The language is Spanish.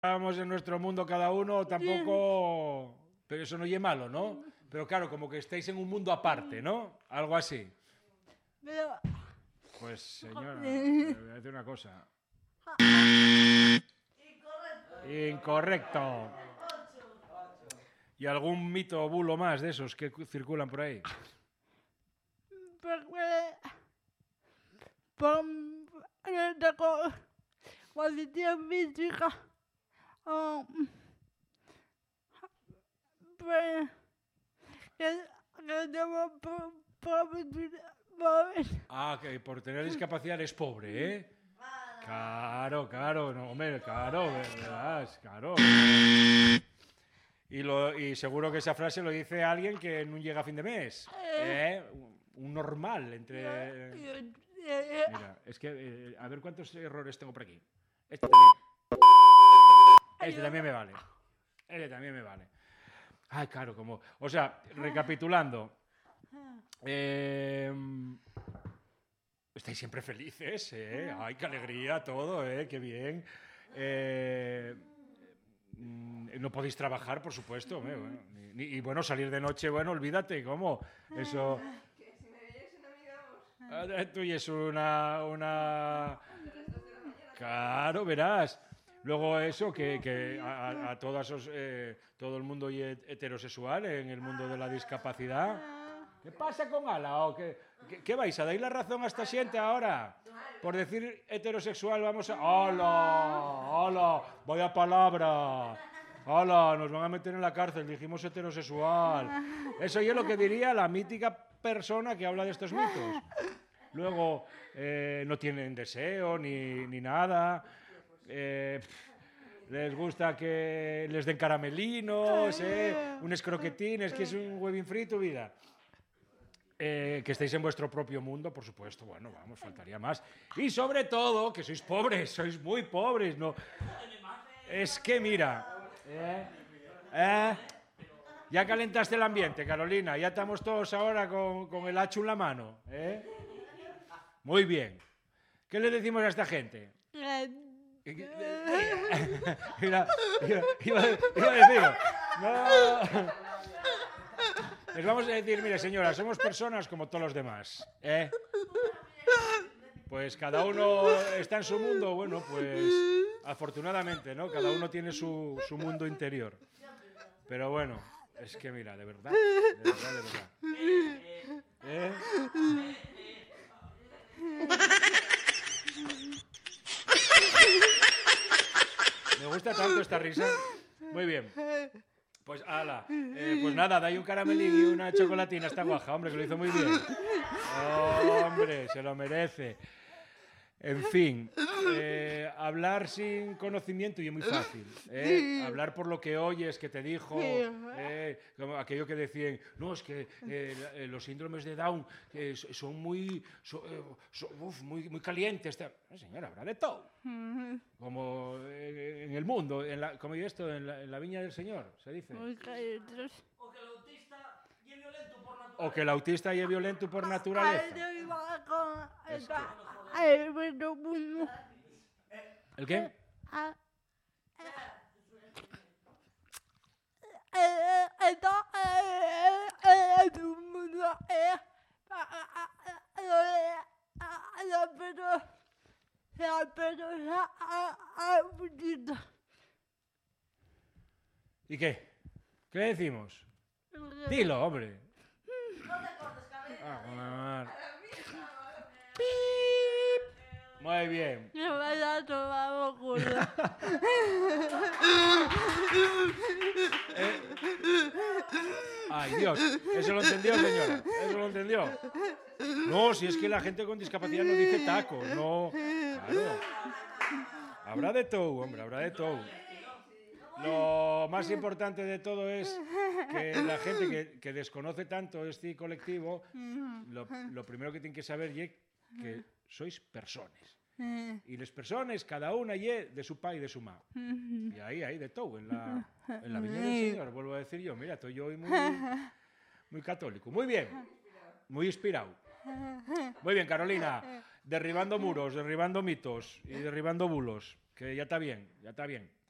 Estamos en nuestro mundo cada uno, tampoco... Pero eso no es malo, ¿no? Pero claro, como que estáis en un mundo aparte, ¿no? Algo así. Pero... Pues, señora, le voy a decir una cosa. Incorrecto. ¿Y algún mito o bulo más de esos que circulan por ahí? Porque... Condición física... Pues... Que tenemos pobres. Ah, que por tener discapacidad eres pobre, ¿eh? Claro, claro, no, hombre, claro, verás, claro. Y seguro que esa frase lo dice alguien que no llega a fin de mes. Un normal entre... Mira, es que, a ver cuántos errores tengo por aquí. Este también. Este también me vale. Este también me vale. Ay, claro, como... O sea, recapitulando. Estáis siempre felices, ¿eh? Ay, qué alegría todo, ¿eh? Qué bien. No podéis trabajar, por supuesto. Bueno, y bueno, salir de noche, bueno, olvídate, ¿cómo? Eso... Que si me veis una amiga vos. Tú y es una... Claro, verás. Luego eso, que a todas todo el mundo heterosexual en el mundo de la discapacidad. ¿Qué pasa con Ala? ¿O qué vais a dar la razón a esta gente ahora? Por decir heterosexual vamos a... ¡Hola! ¡Hola! ¡Vaya palabra! ¡Hola! Nos van a meter en la cárcel, dijimos heterosexual. Eso es lo que diría la mítica persona que habla de estos mitos. Luego, no tienen deseo ni nada. Les gusta que les den caramelinos, unos croquetines, que es un huevín frito, vida. Que estéis en vuestro propio mundo, por supuesto, bueno, vamos, faltaría más. Y sobre todo, que sois pobres, sois muy pobres, ¿no? Es que mira, ya calentaste el ambiente, Carolina, ya estamos todos ahora con el hacho en la mano, Muy bien. ¿Qué le decimos a esta gente? Iba a decir, no. Les vamos a decir, mire señora, somos personas como todos los demás, Pues cada uno está en su mundo, bueno, pues afortunadamente, ¿no? Cada uno tiene su mundo interior. Pero bueno, es que mira, de verdad. Me gusta tanto esta risa. Muy bien. Pues ala, pues nada, dai un caramelín y una chocolatina a esta guaja, hombre, que lo hizo muy bien. Hombre, se lo merece. En fin, hablar sin conocimiento y es muy fácil. Hablar por lo que oyes, que te dijo, como aquello que decían, no, es que los síndromes de Down son muy calientes. No, señora, habrá de todo. Como en el mundo, como esto, en la viña del Señor, se dice. Muy calientes. O que el autista es violento por naturaleza. ¿El qué? ¿Y qué? ¿Qué le decimos? Dilo, hombre. No te cortes, cabeza. Muy bien. Me vas a tomar culo. Ay, Dios. ¿Eso lo entendió, señora? ¿Eso lo entendió? No, si es que la gente con discapacidad no dice taco. No. Claro. Habrá de todo, hombre, habrá de todo. Lo más importante de todo es que la gente que desconoce tanto este colectivo, lo primero que tienen que saber es que sois personas. Y las personas, cada una de su pa y de su ma. Y ahí hay de todo, en la viña del Señor, vuelvo a decir yo. Mira, estoy yo hoy muy católico. Muy bien, muy inspirado. Muy bien, Carolina. Derribando muros, derribando mitos y derribando bulos. Que ya está bien, ya está bien.